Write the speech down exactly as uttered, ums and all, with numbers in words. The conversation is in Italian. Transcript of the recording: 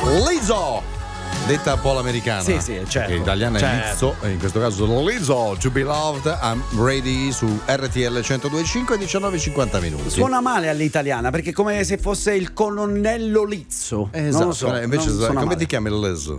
Lizzo, detta un po' l'americana, sì, sì, certo, che italiana certo. è Lizzo, in questo caso Lizzo, To Be Loved, I'm Ready su R T L centodue e cinque, diciannove e cinquanta minuti. Suona male all'italiana perché è come se fosse il colonnello Lizzo. Esatto, Non lo so, invece non come male. ti chiami Lizzo?